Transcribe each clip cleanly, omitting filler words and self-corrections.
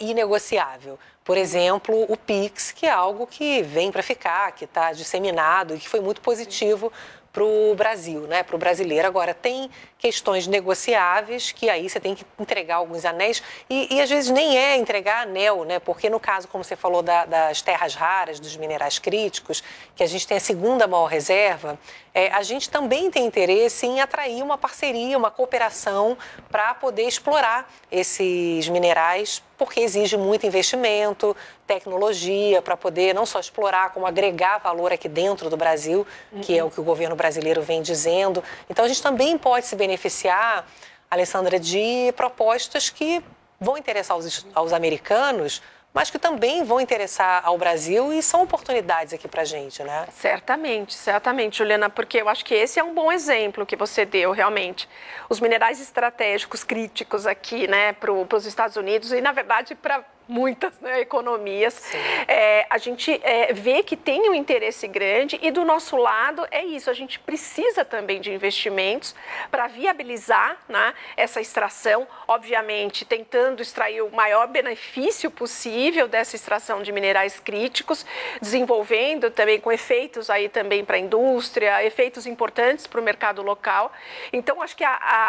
inegociável. Por exemplo, o PIX, que é algo que vem para ficar, que está disseminado e que foi muito positivo para o Brasil, né? Para o brasileiro. Agora, tem questões negociáveis que aí você tem que entregar alguns anéis e às vezes nem é entregar anel, né? Porque no caso, como você falou, das terras raras, dos minerais críticos, que a gente tem a segunda maior reserva, a gente também tem interesse em atrair uma parceria, uma cooperação para poder explorar esses minerais, porque exige muito investimento, tecnologia, para poder não só explorar, como agregar valor aqui dentro do Brasil, que é o que o governo brasileiro vem dizendo. Então, a gente também pode se beneficiar, Alessandra, de propostas que vão interessar aos americanos, mas que também vão interessar ao Brasil e são oportunidades aqui para a gente, né? Certamente, certamente, Juliana, porque eu acho que esse é um bom exemplo que você deu, realmente. Os minerais estratégicos críticos aqui, né, para os Estados Unidos e, na verdade, para muitas, né, economias, a gente vê que tem um interesse grande e do nosso lado é isso, a gente precisa também de investimentos para viabilizar, né, essa extração, obviamente tentando extrair o maior benefício possível dessa extração de minerais críticos, desenvolvendo também com efeitos aí também para a indústria, efeitos importantes para o mercado local. Então, acho que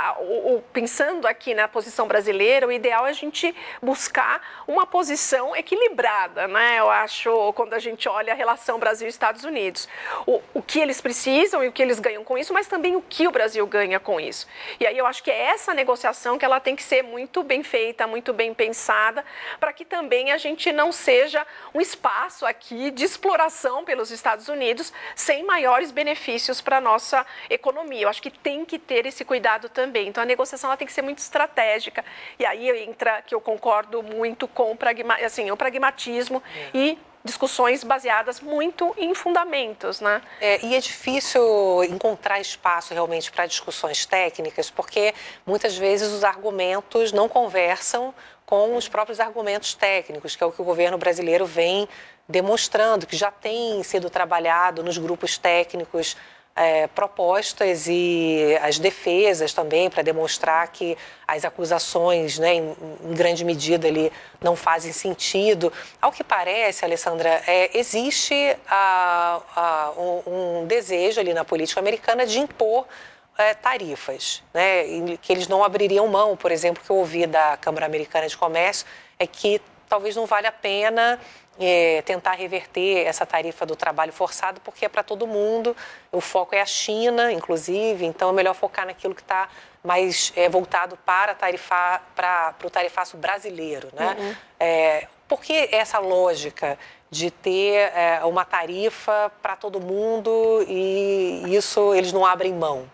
pensando aqui na posição brasileira, o ideal é a gente buscar uma posição equilibrada, né? Eu acho, quando a gente olha a relação Brasil e Estados Unidos, o que eles precisam e o que eles ganham com isso, mas também o que o Brasil ganha com isso. E aí eu acho que é essa negociação que ela tem que ser muito bem feita, muito bem pensada, para que também a gente não seja um espaço aqui de exploração pelos Estados Unidos sem maiores benefícios para a nossa economia. Eu acho que tem que ter esse cuidado também. Então, a negociação ela tem que ser muito estratégica. E aí entra, que eu concordo muito com o pragmatismo e discussões baseadas muito em fundamentos, né? E é difícil encontrar espaço realmente para discussões técnicas, porque muitas vezes os argumentos não conversam com os próprios argumentos técnicos, que é o que o governo brasileiro vem demonstrando, que já tem sido trabalhado nos grupos técnicos, propostas e as defesas também para demonstrar que as acusações, né, em grande medida ali não fazem sentido. Ao que parece, Alessandra, existe um desejo ali na política americana de impor tarifas, né, que eles não abririam mão. Por exemplo, que eu ouvi da Câmara Americana de Comércio é que talvez não valha a pena tentar reverter essa tarifa do trabalho forçado, porque é para todo mundo, o foco é a China, inclusive, então é melhor focar naquilo que está mais voltado para o tarifaço brasileiro, né? Por que essa lógica de ter uma tarifa para todo mundo e isso eles não abrem mão?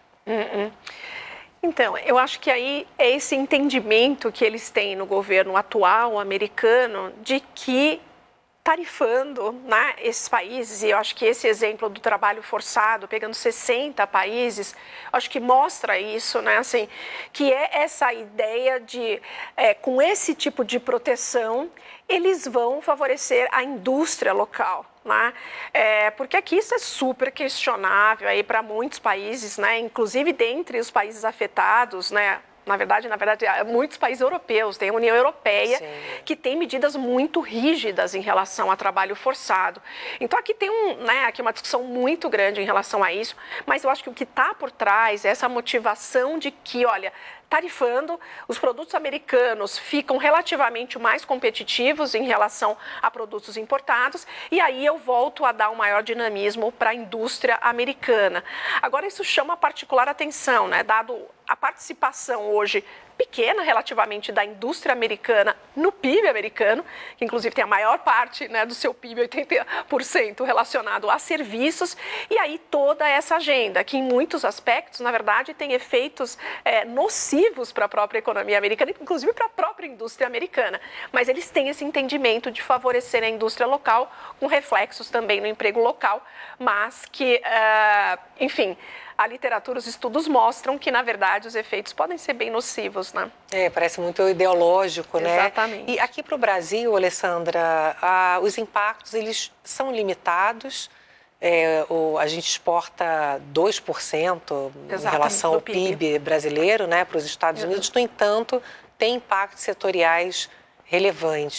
Então, eu acho que aí é esse entendimento que eles têm no governo atual americano de que tarifando, né, esses países, e eu acho que esse exemplo do trabalho forçado, pegando 60 países, acho que mostra isso, né, assim, que é essa ideia de, com esse tipo de proteção, eles vão favorecer a indústria local, né? Porque aqui isso é super questionável aí para muitos países, né, inclusive dentre os países afetados, né? Na verdade, muitos países europeus, tem a União Europeia, que tem medidas muito rígidas em relação a trabalho forçado. Então, aqui tem aqui uma discussão muito grande em relação a isso, mas eu acho que o que está por trás é essa motivação de que, olha, tarifando, os produtos americanos ficam relativamente mais competitivos em relação a produtos importados, e aí eu volto a dar um maior dinamismo para a indústria americana. Agora, isso chama particular atenção, né? Dado a participação hoje pequena relativamente da indústria americana no PIB americano, que inclusive tem a maior parte, né, do seu PIB, 80% relacionado a serviços, e aí toda essa agenda, que em muitos aspectos, na verdade, tem efeitos nocivos para a própria economia americana, inclusive para a própria indústria americana. Mas eles têm esse entendimento de favorecer a indústria local, com reflexos também no emprego local, mas que, enfim, a literatura, os estudos mostram que, na verdade, os efeitos podem ser bem nocivos, né? Parece muito ideológico, né? Exatamente. E aqui para o Brasil, Alessandra, os impactos, eles são limitados. A gente exporta 2% em relação ao PIB brasileiro, né, para os Estados Unidos. No entanto, tem impactos setoriais relevantes.